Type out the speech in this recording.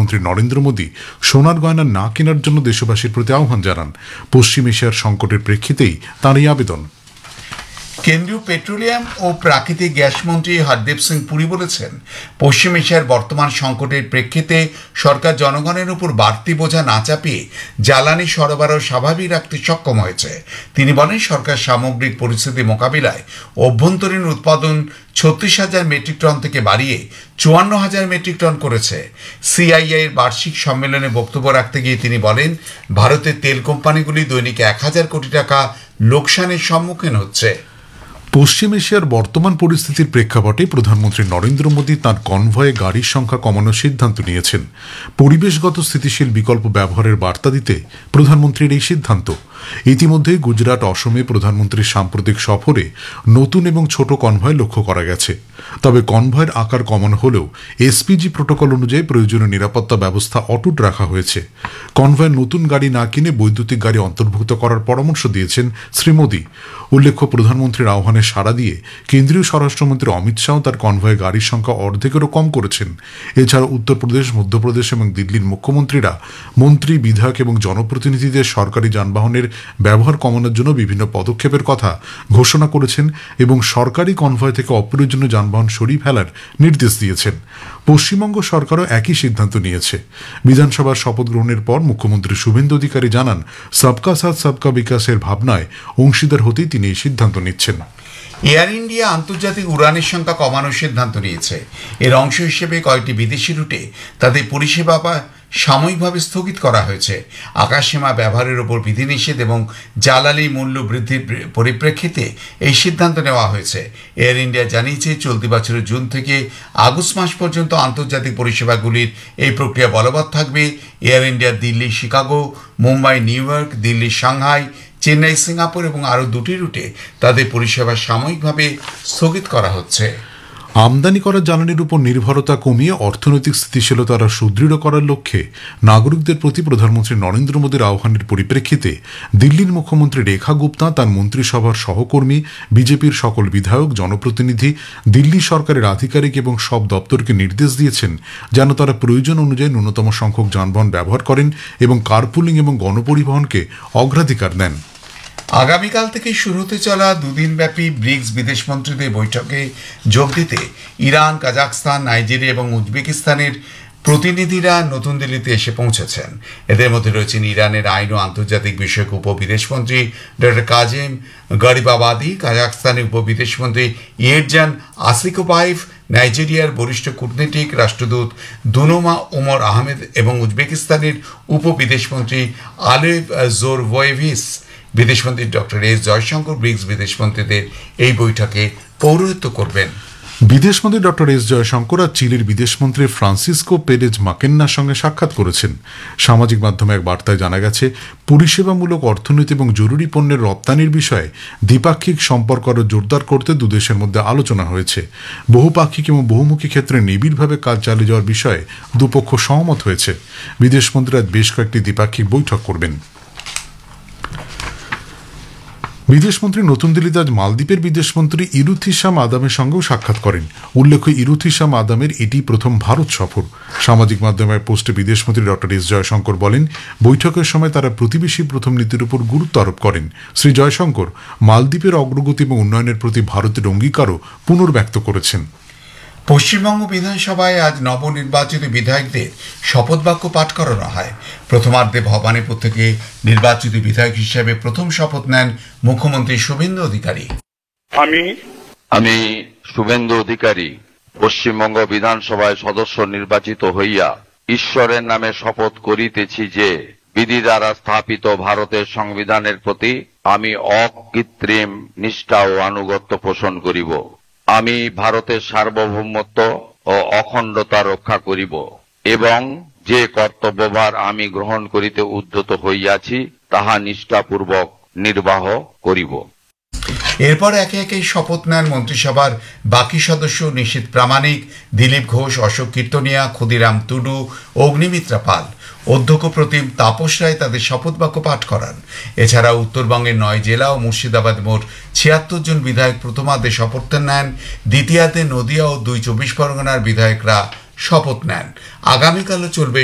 প্রধানমন্ত্রী নরেন্দ্র মোদী সোনার গয়না না কেনার জন্য দেশবাসীর প্রতি আহ্বান জানান। পশ্চিম এশিয়ার সংকটের প্রেক্ষিতেই তাঁর এই আবেদন। কেন্দ্রীয় পেট্রোলিয়াম ও প্রাকৃতিক গ্যাস মন্ত্রী হরদীপ সিং পুরী বলেছেন, পশ্চিম এশিয়ার বর্তমান সংকটের প্রেক্ষিতে সরকার জনগণের উপর বাড়তি বোঝা না চাপিয়ে জ্বালানি সরবরাহ স্বাভাবিক রাখতে সক্ষম হয়েছে। তিনি বলেন, সরকার সামগ্রিক পরিস্থিতি মোকাবিলায় অভ্যন্তরীণ উৎপাদন 36,000 মেট্রিক টন থেকে বাড়িয়ে 54,000 মেট্রিক টন করেছে। সিআইআই এর বার্ষিক সম্মেলনে বক্তব্য রাখতে গিয়ে তিনি বলেন, ভারতের তেল কোম্পানিগুলি দৈনিক 1,000 কোটি টাকা লোকসানের সম্মুখীন হচ্ছে। পশ্চিম এশিয়ার বর্তমান পরিস্থিতির প্রেক্ষাপটে প্রধানমন্ত্রী নরেন্দ্র মোদী তাঁর কনভয়ে গাড়ির সংখ্যা কমানোর সিদ্ধান্ত নিয়েছেন। পরিবেশগত স্থিতিশীল বিকল্প ব্যবহারের বার্তা দিতে প্রধানমন্ত্রীর এই সিদ্ধান্ত। ইতিমধ্যে গুজরাট, অসমে প্রধানমন্ত্রীর সাম্প্রতিক সফরে নতুন এবং ছোট কনভয় লক্ষ্য করা গেছে। তবে কনভয়ের আকার কমানো হলেও এসপিজি প্রোটোকল অনুযায়ী প্রয়োজনীয় নিরাপত্তা ব্যবস্থা অটুট রাখা হয়েছে। কনভয়ের নতুন গাড়ি না কিনে বৈদ্যুতিক গাড়ি অন্তর্ভুক্ত করার পরামর্শ দিয়েছেন শ্রী মোদী। উল্লেখ্য, প্রধানমন্ত্রীর আহ্বানে সাড়া দিয়ে কেন্দ্রীয় স্বরাষ্ট্রমন্ত্রী অমিত শাহ তার কনভয়ে গাড়ির সংখ্যা অর্ধেকেরও কম করেছেন। এছাড়া উত্তরপ্রদেশ, মধ্যপ্রদেশ এবং দিল্লির মুখ্যমন্ত্রীরা মন্ত্রী, বিধায়ক এবং জনপ্রতিনিধিদের সরকারি যানবাহনের ব্যবহার কমানোর জন্য বিভিন্ন পদক্ষেপের কথা ঘোষণা করেছেন এবং সরকারি কনভয় থেকে অপ্রয়োজনীয় যানবাহন সরিয়ে ফেলার নির্দেশ দিয়েছেন। পশ্চিমবঙ্গ সরকারও একই সিদ্ধান্ত নিয়েছে। বিধানসভার শপথ গ্রহণের পর মুখ্যমন্ত্রী শুভেন্দু অধিকারী জানান, সবকা সাথ সবকা বিকাশের ভাবনায় অংশীদার হতেই তিনি এই সিদ্ধান্ত নিচ্ছেন। এয়ার ইন্ডিয়া আন্তর্জাতিক উড়ানের সংখ্যা কমানোর সিদ্ধান্ত নিয়েছে। এর অংশ হিসেবে কয়েকটি বিদেশি রুটে তাদের পরিষেবা সাময়িকভাবে স্থগিত করা হয়েছে। আকাশসীমা ব্যবহারের উপর বিধিনিষেধ এবং জ্বালানি মূল্য বৃদ্ধির পরিপ্রেক্ষিতে এই সিদ্ধান্ত নেওয়া হয়েছে। এয়ার ইন্ডিয়া জানিয়েছে, চলতি বছরের জুন থেকে আগস্ট মাস পর্যন্ত আন্তর্জাতিক পরিষেবাগুলির এই প্রক্রিয়া বলবৎ থাকবে। Air India Delhi, Chicago, Mumbai, new York, Delhi, Shanghai, Chennai, Singapore এবং আরও 2টি রুটে তাদের পরিষেবা সাময়িকভাবে স্থগিত করা হচ্ছে। আমদানি করা জ্বালানির উপর নির্ভরতা কমিয়ে অর্থনৈতিক স্থিতিশীলতা আরও সুদৃঢ় করার লক্ষ্যে নাগরিকদের প্রতি প্রধানমন্ত্রী নরেন্দ্র মোদীর আহ্বানের পরিপ্রেক্ষিতে দিল্লির মুখ্যমন্ত্রী রেখা গুপ্তা তাঁর মন্ত্রিসভার সহকর্মী, বিজেপির সকল বিধায়ক, জনপ্রতিনিধি, দিল্লি সরকারের আধিকারিক এবং সব দপ্তরকে নির্দেশ দিয়েছেন যেন তারা প্রয়োজন অনুযায়ী ন্যূনতম সংখ্যক যানবাহন ব্যবহার করেন এবং কার্পুলিং এবং গণপরিবহনকে অগ্রাধিকার দেন। আগামীকাল থেকে শুরু হতে চলা দুদিনব্যাপী ব্রিক্স বিদেশমন্ত্রীদের বৈঠকে যোগ দিতে ইরান, কাজাখস্তান, নাইজেরিয়া এবং উজবেকিস্তানের প্রতিনিধিরা নতুন দিল্লিতে এসে পৌঁছেছেন। এদের মধ্যে রয়েছেন ইরানের আইন ও আন্তর্জাতিক বিষয়ক উপবিদেশমন্ত্রী ডক্টর কাজেম গরিবাবাদি, কাজাখস্তানের উপবিদেশমন্ত্রী ইয়েরজান আসিকোবায়েভ, নাইজেরিয়ার বরিষ্ঠ কূটনীতিক রাষ্ট্রদূত দুনোমা ওমর আহমেদ এবং উজবেকিস্তানের উপবিদেশমন্ত্রী আলেভ জোরভোয়েভিস। বিদেশমন্ত্রী ডক্টর এস জয়শঙ্কর ব্রিক্স বিদেশমন্ত্রীদের এই বৈঠকে পৌরোহিত্য করবেন। বিদেশমন্ত্রী ডক্টর এস জয়শঙ্কর আর চিলির বিদেশমন্ত্রী ফ্রান্সিসকো পেরেজ মাকেন্নার সঙ্গে সাক্ষাৎ করেছেন। সামাজিক মাধ্যমে এক বার্তায় জানা গেছে, পরিষেবামূলক অর্থনীতি এবং জরুরি পণ্যের রপ্তানির বিষয়ে দ্বিপাক্ষিক সম্পর্ক আরও জোরদার করতে দুদেশের মধ্যে আলোচনা হয়েছে। বহুপাক্ষিক এবং বহুমুখী ক্ষেত্রে নিবিড়ভাবে কাজ চালিয়ে যাওয়ার বিষয়ে দুপক্ষ সহমত হয়েছে। বিদেশমন্ত্রীরা বেশ কয়েকটি দ্বিপাক্ষিক বৈঠক করবেন। বিদেশমন্ত্রী নতুন দিল্লিতে আজ মালদ্বীপের বিদেশমন্ত্রী ইরুথিসাম আদামের সঙ্গেও সাক্ষাৎ করেন। উল্লেখ্য, ইরুথিসাম আদামের এটি প্রথম ভারত সফর। সামাজিক মাধ্যমে পোস্টে বিদেশমন্ত্রী ডক্টর এস জয়শঙ্কর বলেন, বৈঠকের সময় তারা প্রতিবেশী প্রথম নীতির উপর গুরুত্ব আরোপ করেন। শ্রী জয়শঙ্কর মালদ্বীপের অগ্রগতি এবং উন্নয়নের প্রতি ভারতের অঙ্গীকারও পুনর্ব্যক্ত করেছেন। পশ্চিমবঙ্গ বিধানসভায় আজ নবনির্বাচিত বিধায়কদের শপথ বাক্য পাঠ করানো হয়। প্রথমার্ধে ভবানীপুর থেকে নির্বাচিত বিধায়ক হিসেবে প্রথম শপথ নেন মুখ্যমন্ত্রী শুভেন্দু অধিকারী। আমি শুভেন্দু অধিকারী পশ্চিমবঙ্গ বিধানসভায় সদস্য নির্বাচিত হইয়া ঈশ্বরের নামে শপথ করিতেছি যে বিধি দ্বারা স্থাপিত ভারতের সংবিধানের প্রতি আমি অকৃত্রিম নিষ্ঠা ও আনুগত্য পোষণ করিব। আমি ভারতের সার্বভৌমত্ব ও অখণ্ডতা রক্ষা করিব এবং যে কর্তব্যভার আমি গ্রহণ করিতে উদ্যত হইয়াছি তাহা নিষ্ঠাপূর্বক নির্বাহ করিব। এরপর একে একে শপথ নেন মন্ত্রিসভার বাকি সদস্য নিশীথ প্রামাণিক, দিলীপ ঘোষ, অশোক কীর্তনিয়া, ক্ষুদিরাম টুডু, অগ্নিমিত্রা পাল। অধ্যক্ষ প্রতিম তাপস রায় তাদের শপথ বাক্য পাঠ করান। এছাড়া উত্তরবঙ্গের 9 জেলা ও মুর্শিদাবাদ মোট 76 জন বিধায়ক প্রথমার্ধে শপথ নেন। দ্বিতীয়ার্ধে নদিয়া ও 2 চব্বিশ পরগনার বিধায়করা শপথ নেন। আগামীকালও চলবে